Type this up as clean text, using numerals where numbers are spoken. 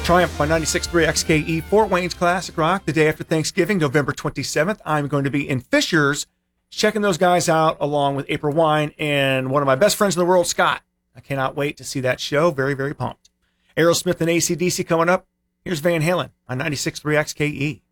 Triumph on 96.3 XKE, Fort Wayne's Classic Rock, the day after Thanksgiving, November 27th. I'm going to be in Fishers, checking those guys out along with April Wine and one of my best friends in the world, Scott. I cannot wait to see that show. Very, very pumped. Aerosmith and AC/DC coming up. Here's Van Halen on 96.3 XKE.